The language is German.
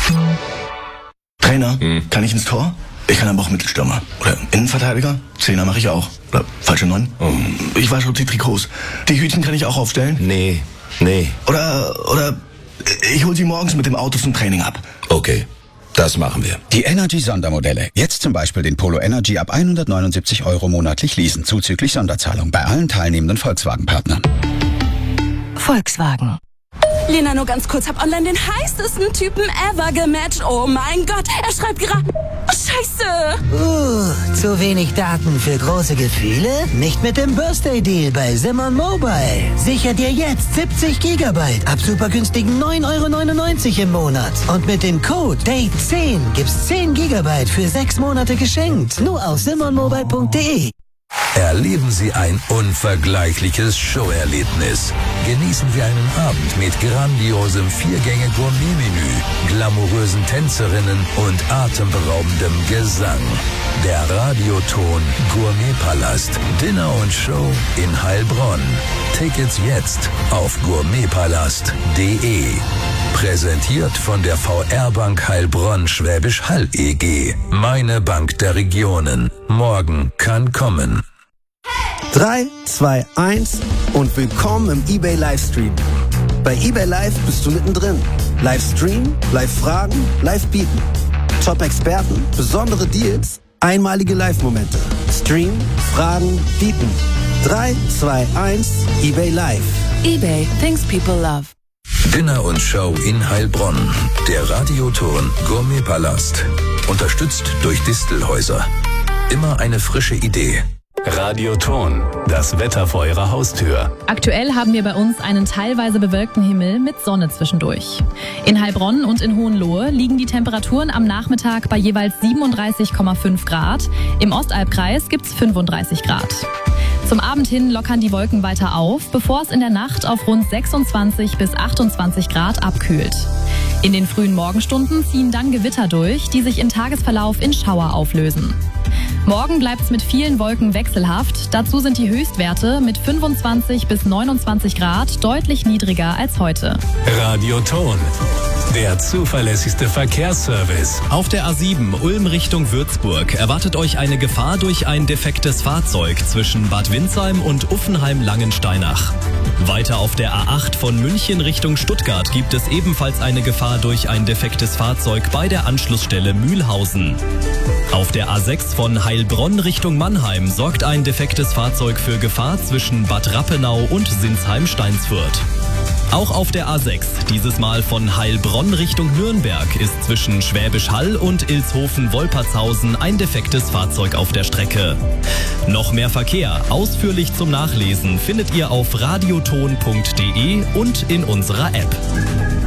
Trainer, kann ich ins Tor? Ich kann aber auch Mittelstürmer. Oder Innenverteidiger? Zehner mache ich auch. Oder falsche 9. Ich wasche die Trikots. Die Hütchen kann ich auch aufstellen? Nee. Oder ich hol sie morgens mit dem Auto zum Training ab. Okay, das machen wir. Die Energy-Sondermodelle. Jetzt zum Beispiel den Polo Energy ab 179 € monatlich leasen, zuzüglich Sonderzahlung bei allen teilnehmenden Volkswagen-Partnern. Volkswagen. Lena, nur ganz kurz, hab online den heißesten Typen ever gematcht. Oh mein Gott, er schreibt gerade... Scheiße! Zu wenig Daten für große Gefühle? Nicht mit dem Birthday-Deal bei Simon Mobile. Sicher dir jetzt 70 GB ab super günstigen 9,99 € im Monat. Und mit dem Code DATE10 gibt's 10 GB für 6 Monate geschenkt. Nur auf simonmobile.de. Erleben Sie ein unvergleichliches Showerlebnis. Genießen Sie einen Abend mit grandiosem 4-Gänge-Gourmet-Menü, glamourösen Tänzerinnen und atemberaubendem Gesang. Der Radioton Gourmetpalast. Dinner und Show in Heilbronn. Tickets jetzt auf gourmetpalast.de. Präsentiert von der VR-Bank Heilbronn Schwäbisch Hall e.G. Meine Bank der Regionen. Morgen kann kommen. 3, 2, 1 und willkommen im eBay Livestream. Bei eBay Live bist du mittendrin. Livestream, Live-Fragen, Live-Bieten. Top-Experten, besondere Deals, einmalige Live-Momente. Stream, Fragen, Bieten. 3, 2, 1, eBay Live. eBay, things people love. Dinner und Show in Heilbronn. Der Radioton Gourmetpalast. Unterstützt durch Distelhäuser. Immer eine frische Idee. Radioton, das Wetter vor Ihrer Haustür. Aktuell haben wir bei uns einen teilweise bewölkten Himmel mit Sonne zwischendurch. In Heilbronn und in Hohenlohe liegen die Temperaturen am Nachmittag bei jeweils 37,5 Grad. Im Ostalbkreis gibt's 35 Grad. Zum Abend hin lockern die Wolken weiter auf, bevor es in der Nacht auf rund 26 bis 28 Grad abkühlt. In den frühen Morgenstunden ziehen dann Gewitter durch, die sich im Tagesverlauf in Schauer auflösen. Morgen bleibt's mit vielen Wolken wechselhaft. Dazu sind die Höchstwerte mit 25 bis 29 Grad deutlich niedriger als heute. Radioton, der zuverlässigste Verkehrsservice. Auf der A7 Ulm Richtung Würzburg erwartet euch eine Gefahr durch ein defektes Fahrzeug zwischen Bad Windsheim und Uffenheim-Langensteinach. Weiter auf der A8 von München Richtung Stuttgart gibt es ebenfalls eine Gefahr durch ein defektes Fahrzeug bei der Anschlussstelle Mühlhausen. Auf der A6 von Heilbronn Richtung Mannheim sorgt ein defektes Fahrzeug für Gefahr zwischen Bad Rappenau und Sinsheim-Steinsfurt. Auch auf der A6, dieses Mal von Heilbronn Richtung Nürnberg, ist zwischen Schwäbisch Hall und Ilshofen-Wolpertshausen ein defektes Fahrzeug auf der Strecke. Noch mehr Verkehr, ausführlich zum Nachlesen, findet ihr auf radioton.de und in unserer App.